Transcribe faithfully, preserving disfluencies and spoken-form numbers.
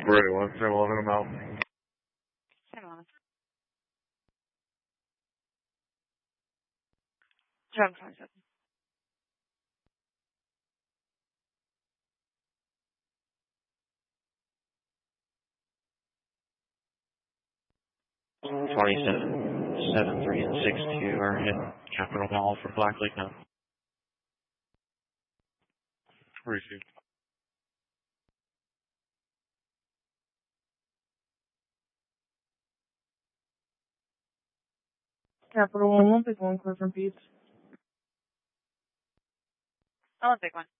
Ready, one, seven, eleven, I'm out. seven eleven. seven five seven. twenty-seven, seven, three, and six two are hit Capital Mall for Black Lake now. Received. Capital One, one big one, clear from Pete's. Oh, a big one.